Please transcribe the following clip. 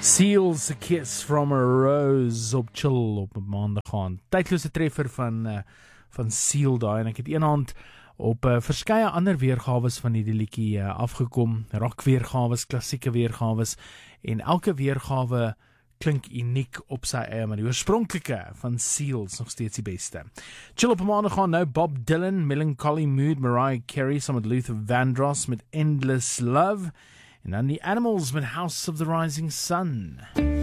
Seals, A Kiss from a Rose op Chill op maandag gaan. Tydlose treffer van Seal daai en ek het een hand op verskeie ander weergawes van die liedjie afgekom. Rock weergawes, klassieke weergawes en elke weergawe klink uniek op sy eie, maar die oorspronklike van Seals nog steeds die beste. Chill op maandag gaan nou Bob Dylan, Melancholy Mood, Mariah Carey, saam met Luther Vandross met Endless Love. En dan die Animals met House of the Rising Sun.